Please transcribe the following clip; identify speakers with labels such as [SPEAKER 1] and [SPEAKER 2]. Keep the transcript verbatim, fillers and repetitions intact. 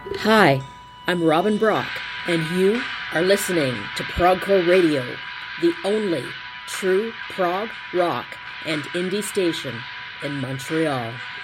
[SPEAKER 1] Hi, I'm Robin Brock, and you are listening to Progcore Radio, the only true prog rock and indie station in Montreal.